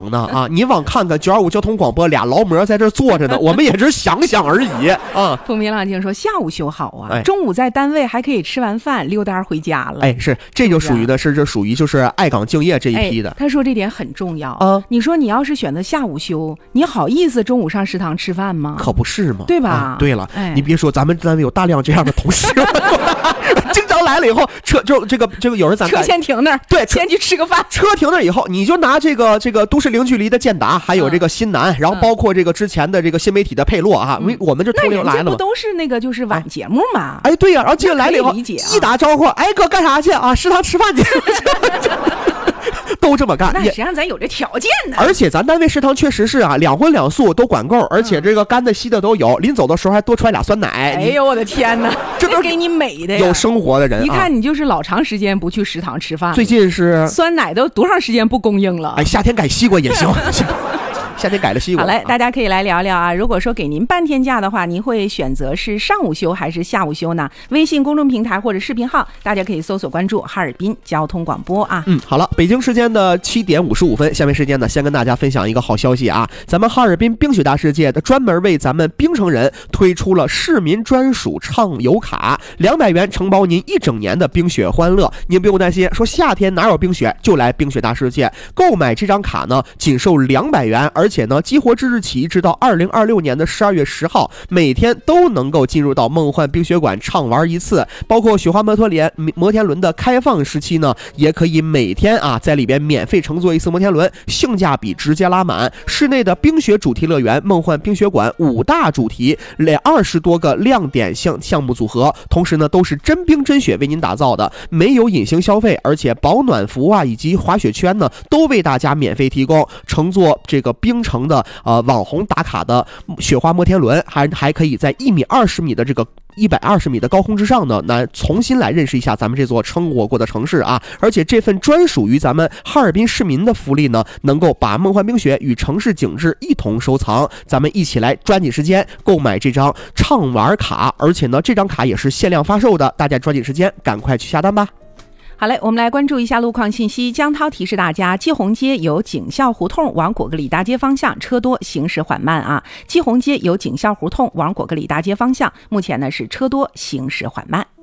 呢啊，你往看看925交通广播俩劳模在这坐着呢，我们也只是想想而已啊。 风平浪静说下午休好啊，中午在单位还可以吃完饭溜达回家了。 哎，是，这就属于的是这属于就是爱岗敬业这一批的。 他说这点很重要啊。你说你要是选择下午休，你好意思中午上食堂吃饭吗？ 可不是吗？ 对吧？ 对了，你别说，咱们单位有大量这样的同事。经常来了以后，车就这个有人车先停那儿， 对， 先去吃个饭。 车停那儿以后，你就拿这个都市零距离的健达，还有这个新南，然后包括这个之前的这个新媒体的佩洛啊，我们这同龄来了嘛， 不都是那个就是晚节目嘛？ 哎，对呀，然后进来了以后，一打招呼，哎哥干啥去啊？食堂吃饭去。都这么干， 那实际上咱有这条件呢。 而且咱单位食堂确实是啊，2荤2素都管够，而且这个干的稀的都有，临走的时候还多揣俩酸奶。 哎呦我的天哪，这都给你美的呀！ 有生活的人， 一看你就是老长时间不去食堂吃饭。 最近是酸奶都多长时间不供应了？ 哎，夏天改西瓜也行。夏天改了西瓜。 好嘞，大家可以来聊聊啊。如果说给您半天假的话，您会选择是上午休还是下午休呢？微信公众平台或者视频号，大家可以搜索关注哈尔滨交通广播啊。 好了，北京时间的7点55分，下面时间呢，先跟大家分享一个好消息啊。咱们哈尔滨冰雪大世界的专门为咱们冰城人推出了市民专属畅游卡，200元承包您1整年的冰雪欢乐。您不用担心，说夏天哪有冰雪，就来冰雪大世界。购买这张卡呢，仅售200元，而且呢，激活之日起直到2026年的12月10号，每天都能够进入到梦幻冰雪馆畅玩一次，包括雪花摩天轮的开放时期呢，也可以每天啊在里边免费乘坐一次摩天轮，性价比直接拉满。室内的冰雪主题乐园梦幻冰雪馆5大主题，20多个亮点项目组合，同时呢都是真冰真雪为您打造的，没有隐形消费，而且保暖服啊以及滑雪圈呢都为大家免费提供。乘坐这个冰城的网红打卡的雪花摩天轮，还可以在1.20米的这个120米的高空之上呢，来重新来认识一下咱们这座生活过的城市啊！而且这份专属于咱们哈尔滨市民的福利呢，能够把梦幻冰雪与城市景致一同收藏。咱们一起来抓紧时间购买这张畅玩卡，而且呢，这张卡也是限量发售的，大家抓紧时间赶快去下单吧。 好嘞，我们来关注一下路况信息。江涛提示大家，季红街由警校胡同往果戈里大街方向车多，行驶缓慢啊。季红街由警校胡同往果戈里大街方向，目前呢是车多，行驶缓慢。